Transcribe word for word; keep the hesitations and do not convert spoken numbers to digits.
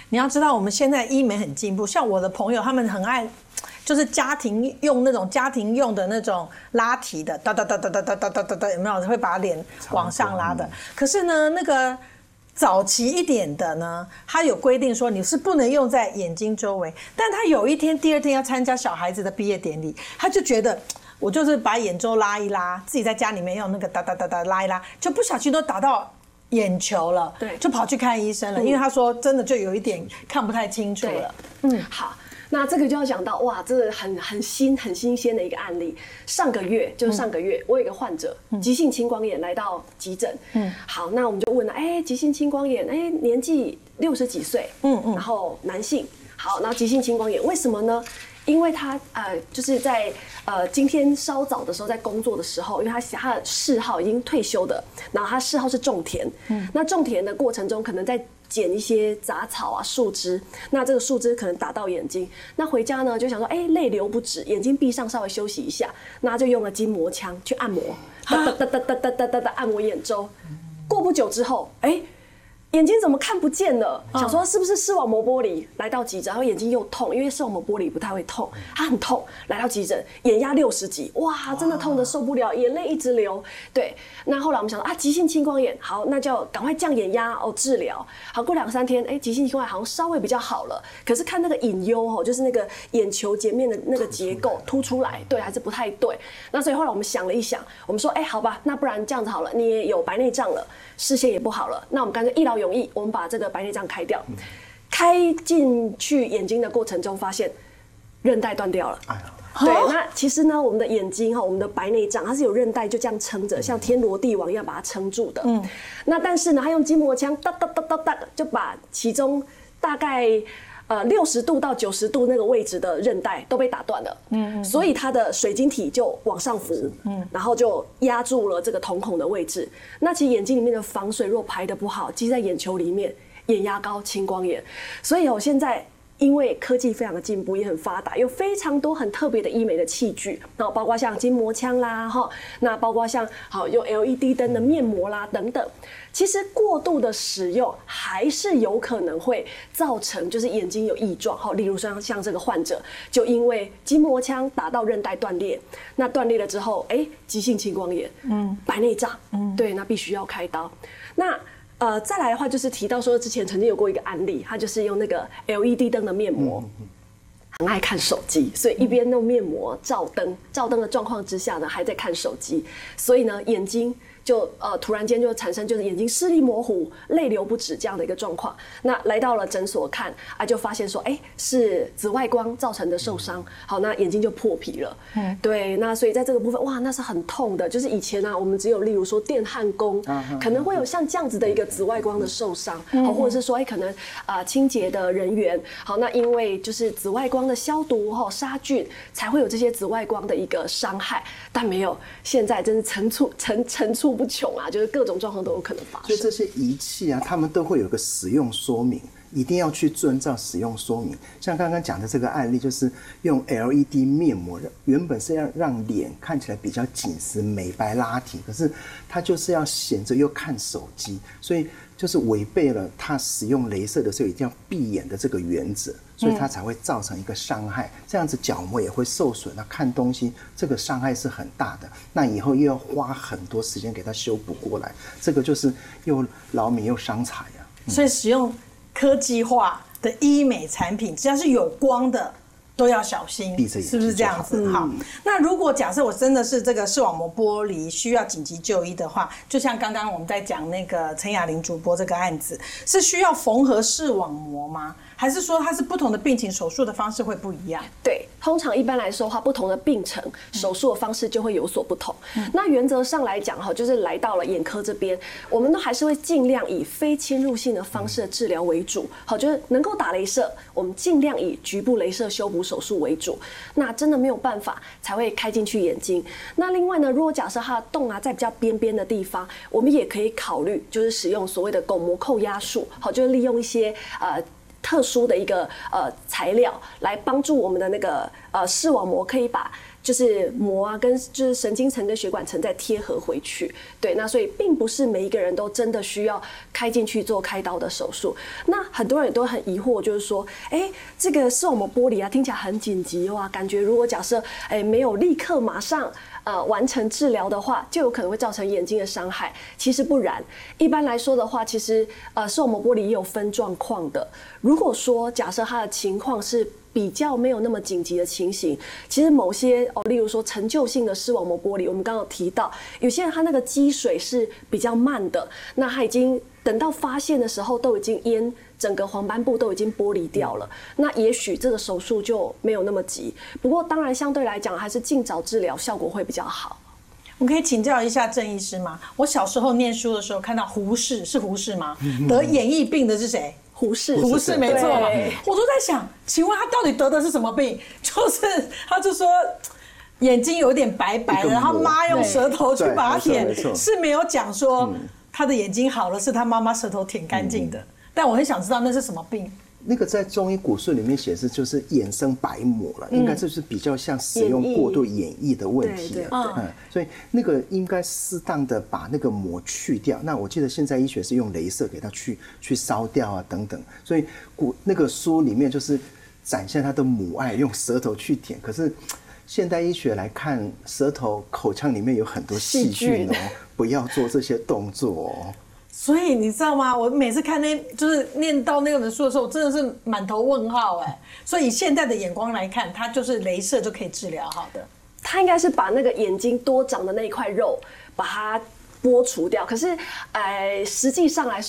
你要知道，我们现在医美很进步，像我的朋友，他们很爱。就是家庭用那种家庭用的那种拉提的，哒哒哒哒哒哒哒哒哒哒，有没有会把脸往上拉的？可是呢，那个早期一点的呢，它有规定说你是不能用在眼睛周围。但他有一天，第二天要参加小孩子的毕业典礼，他就觉得我就是把眼周拉一拉，自己在家里面用那个哒哒哒哒拉一拉，就不小心都打到眼球了，对，就跑去看医生了，因为他说真的就有一点看不太清楚了。 嗯，好。那这个就要讲到哇，这个很很新很新鲜的一个案例。上个月就是上个月，嗯、我有一个患者、嗯、急性青光眼来到急诊。嗯，好，那我们就问了，哎、欸，急性青光眼，哎、欸，年纪六十几岁，嗯嗯，然后男性，好，然后急性青光眼为什么呢？因为他呃就是在呃今天稍早的时候在工作的时候，因为他他的嗜好已经退休的，然后他嗜好是种田，嗯，那种田的过程中可能在捡一些杂草啊树枝，那这个树枝可能打到眼睛，那回家呢就想说，哎、欸，泪流不止，眼睛闭上稍微休息一下，那就用了筋膜枪去按摩，哒哒哒哒哒哒哒哒哒按摩眼周，过不久之后，哎、欸。眼睛怎么看不见了？想说是不是视网膜剥离？来到急诊，然后眼睛又痛，因为视网膜剥离不太会痛，他很痛，来到急诊，眼压六十几，哇，真的痛得受不了，眼泪一直流。对，那后来我们想说啊，急性青光眼，好，那就赶快降眼压哦，治疗。好，过两三天，哎、欸，急性青光眼好像稍微比较好了，可是看那个隐忧哦，就是那个眼球截面的那个结构凸出来，对，还是不太对。那所以后来我们想了一想，我们说，哎、欸，好吧，那不然这样子好了，你也有白内障了，视线也不好了，那我们干脆一劳永逸，我们把这个白内障开掉，开进去眼睛的过程中，发现韧带断掉了。哎呀，对，那其实呢，我们的眼睛哈，我们的白内障它是有韧带就这样撑着，像天罗地网一样把它撑住的。嗯，那但是呢，他用筋膜枪哒哒哒哒哒就把其中大概呃六十度到九十度那个位置的韧带都被打断了。嗯，所以它的水晶体就往上浮，嗯，然后就压住了这个瞳孔的位置。那其实眼睛里面的防水若排得不好，积在眼球里面，眼压高，青光眼。所以哦，现在因为科技非常的进步，也很发达，有非常多很特别的医美的器具，然后包括像筋膜枪啦，哈，那包括像好用 L E D 灯的面膜啦等等。其实过度的使用还是有可能会造成就是眼睛有异状，哈，例如像像这个患者就因为筋膜枪打到韧带断裂，那断裂了之后，哎，急性青光眼，嗯，白内障，嗯，对，那必须要开刀。那呃，再来的话就是提到说，之前曾经有过一个案例，他就是用那个 L E D 灯的面膜，很爱看手机，所以一边弄面膜照灯，照灯的状况之下呢，还在看手机，所以呢，眼睛就呃突然间就产生就是眼睛视力模糊、泪流不止这样的一个状况。那来到了诊所看啊，就发现说，哎、欸，是紫外光造成的受伤。好，那眼睛就破皮了。嗯，对，那所以在这个部分，哇，那是很痛的。就是以前啊，我们只有例如说电焊工，可能会有像这样子的一个紫外光的受伤，好，或者是说，哎、欸，可能啊、呃、清洁的人员，好，那因为就是紫外光的消毒哈杀菌，才会有这些紫外光的一个伤害。但没有，现在真是层出层层出不穷啊，就是各种状况都有可能发生。 所以这些仪器啊，他们都会有个使用说明，一定要去遵照使用说明。像刚刚讲的这个案例，就是用 L E D 面膜，原本是要让脸看起来比较紧实、美白拉提，可是它就是要显着又看手机，所以就是违背了它使用雷射的时候一定要闭眼的这个原则，所以它才会造成一个伤害。这样子角膜也会受损，那看东西这个伤害是很大的。那以后又要花很多时间给它修补过来，这个就是又劳民又伤财啊。 嗯、所以使用科技化的医美产品，只要是有光的都要小心，是不是这样子？好，那如果假设我真的是这个视网膜剥离，需要紧急就医的话，就像刚刚我们在讲那个陈雅玲主播这个案子，是需要缝合视网膜吗？还是说它是不同的病情，手术的方式会不一样？ 对，通常一般来说的话，不同的病程，手术的方式就会有所不同。嗯、那原则上来讲哈，就是来到了眼科这边，我们都还是会尽量以非侵入性的方式的治疗为主。好，就是能够打雷射，我们尽量以局部雷射修补手术为主。那真的没有办法，才会开进去眼睛。那另外呢，如果假设它的洞啊在比较边边的地方，我们也可以考虑就是使用所谓的巩膜扣压术。好，就是利用一些呃。 特殊的一个呃材料，来帮助我们的那个呃视网膜可以把就是膜啊跟就是神经层跟血管层再贴合回去。对，那所以并不是每一个人都真的需要开进去做开刀的手术。那很多人也都很疑惑，就是说，哎、欸，这个视网膜剥离啊，听起来很紧急哇，感觉如果假设哎、欸、没有立刻马上呃完成治疗的话，就有可能会造成眼睛的伤害。其实不然，一般来说的话，其实呃视网膜剥离也有分状况的。如果说假设他的情况是比较没有那么紧急的情形，其实某些哦，例如说陈旧性的视网膜剥离，我们刚刚有提到，有些人他那个积水是比较慢的，那他已经等到发现的时候，都已经淹整个黄斑部都已经剥离掉了，那也许这个手术就没有那么急。不过当然相对来讲，还是尽早治疗效果会比较好。 我可以请教一下郑医师吗？我小时候念书的时候看到胡适，是胡适吗？得眼翳病的是谁？ 胡适， 胡适没错嘛。我都在想，请问他到底得的是什么病？就是他就说眼睛有点白白的，然后妈用舌头去把它舔，是没有讲说他的眼睛好了，是他妈妈舌头舔干净的。但我很想知道那是什么病。 那个在中医古书里面写是就是眼生白膜了，应该就是比较像使用过度眼翳的问题了，嗯，所以那个应该适当的把那个膜去掉。那我记得现在医学是用雷射给它去去烧掉啊等等，所以古那个书里面就是展现他的母爱，用舌头去舔。可是现代医学来看，舌头口腔里面有很多细菌哦，不要做这些动作哦。 所以你知道吗？我每次看那，就是念到那本书的时候，我真的是满头问号哎。所以以现在的眼光来看，它就是雷射就可以治疗好的。 它应该是把那个眼睛多长的那一块肉把它剥除掉，可是，呃，实际上来说。